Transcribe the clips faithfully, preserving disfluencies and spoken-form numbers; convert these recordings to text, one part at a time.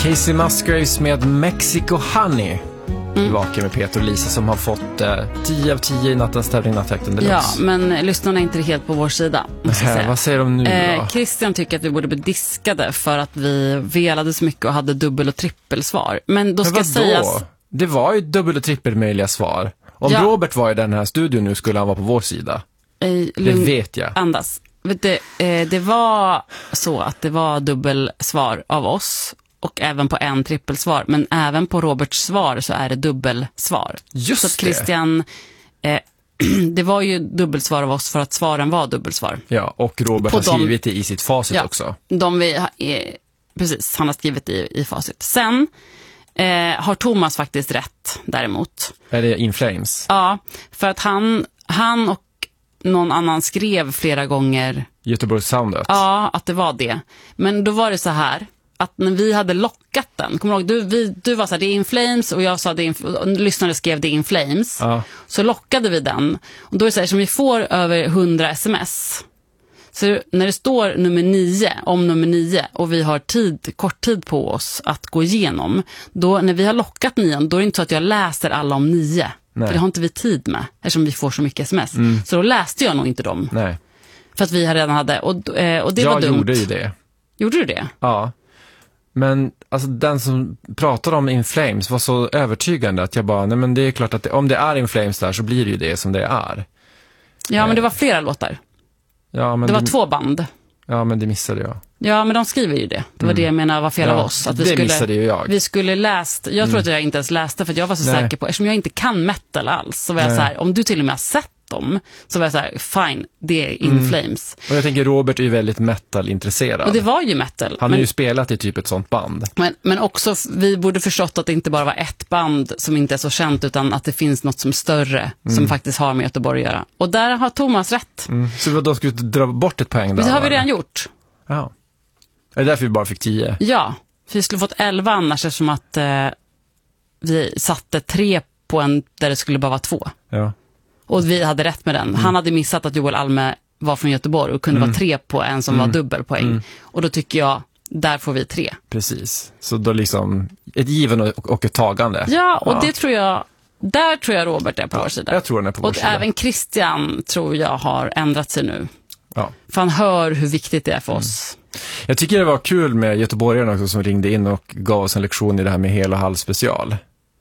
Casey Musgraves med Mexico Honey. Mm. Vaken med Peter och Lisa som har fått eh, tio av tio i nattens tävling Nattjakten Deluxe. Ja, men lyssnarna är inte helt på vår sida. Äh, vad säger de nu då? Eh, Christian tycker att vi borde bli diskade för att vi velade så mycket och hade dubbel- och trippelsvar. Men då ska men sägas... Det var ju dubbel- och trippelmöjliga svar. Om ja. Robert var i den här studion nu skulle han vara på vår sida. Eh, det vet jag. Andas. Vet du, eh, det var så att det var dubbelsvar av oss. Och även på en trippelsvar. Men även på Roberts svar så är det dubbelsvar. Just så att Christian, eh, det var ju dubbelsvar av oss för att svaren var dubbelsvar. Ja, och Robert på har de, skrivit det i sitt facit ja, också. De vi, eh, precis, han har skrivit det i, i facit. Sen eh, har Thomas faktiskt rätt däremot. Är det In Flames? Ja, för att han, han och någon annan skrev flera gånger. Göteborgssoundet? Ja, att det var det. Men då var det så här... att när vi hade lockat den, kommer du ihåg, du, vi, du var så här, det är In Flames och jag sa det, och lyssnare skrev det In Flames, ja. Så lockade vi den och då är det så här, som vi får över hundra sms, så när det står nummer nio, om nummer nio och vi har tid, kort tid på oss att gå igenom, då när vi har lockat nian, då är det inte så att jag läser alla om nio. Nej. För det har inte vi tid med, eftersom vi får så mycket sms. Mm. Så då läste jag nog inte dem. Nej. För att vi redan hade, och, och det jag var dumt. Jag gjorde ju det. Gjorde du det? Ja. Men alltså, den som pratade om In Flames var så övertygande att jag bara, nej men det är klart att det, om det är In Flames där så blir det ju det som det är. Ja, men det var flera låtar. Ja, men det var det, två band. Ja, men det missade jag. Ja, men de skriver ju det. Det var mm. det jag menar var fel ja, av oss. Att vi det skulle, missade ju jag. Vi skulle läst, jag mm. tror att jag inte ens läste för att jag var så nej. säker på, eftersom jag inte kan metal alls, så var jag nej. så här, om du till och med har sett dem, så var jag så här, fine, det är In mm. Flames. Och jag tänker, Robert är ju väldigt metal-intresserad. Och det var ju metal. Han men, har ju spelat i typ ett sånt band. Men, men också, vi borde förstått att det inte bara var ett band som inte är så känt, utan att det finns något som är större, mm. som faktiskt har med Göteborg att göra. Och där har Thomas rätt. Mm. Så då skulle du dra bort ett poäng där? Det har vi redan gjort. Ja. Är det därför vi bara fick tio? Ja, för vi skulle fått elva annars, eftersom att eh, vi satte tre på en där det skulle bara vara två. Ja. Och vi hade rätt med den. Mm. Han hade missat att Joel Alme var från Göteborg och kunde mm. vara tre på en som mm. var dubbelpoäng. Mm. Och då tycker jag, där får vi tre. Precis. Så då liksom ett given och, och ett tagande. Ja, och ja. det tror jag, där tror jag Robert är på ja, vår sida. Jag tror han är på vår och sida. Och även Christian tror jag har ändrat sig nu. Ja. För han hör hur viktigt det är för mm. oss. Jag tycker det var kul med göteborgarna också som ringde in och gav oss en lektion i det här med hel och halv special.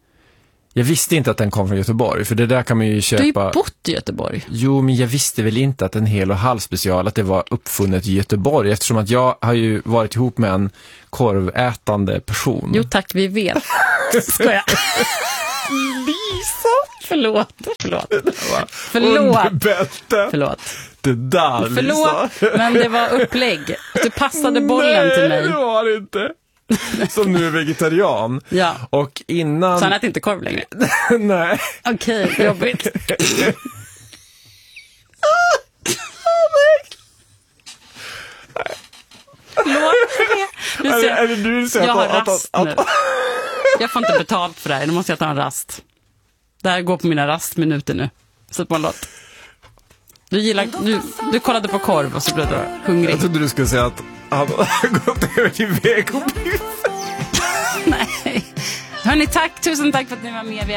Jag visste inte att den kom från Göteborg, för det där kan man ju köpa... Du har ju bott i Göteborg. Jo, men jag visste väl inte att en hel och halv special, att det var uppfunnet i Göteborg, eftersom att jag har ju varit ihop med en korvätande person. Jo tack, vi vet. Ska jag? Lisa! Förlåt, förlåt. Förlåt. Förlåt. Det där, Lisa. Förlåt, men det var upplägg. Du passade bollen Nej, till mig. Nej, det var det inte. Som nu är vegetarian. Ja. Och innan... Så han äter inte korv längre? Nej. Okej, okay, jobbigt. Förlåt. Nu ser jag, är det du som jag har att, rast att, att, att, nu. Jag får inte betalt för det här. Nu måste jag ta en rast. Det här går på mina rastminuter nu. Så på en låt. Du, gillar, du, du kollade på korv och så blev du hungrig. Jag trodde du skulle säga att han har gått över till vegobiff. Nej. Hörrni, tack. Tusen tack för att ni var med. Vi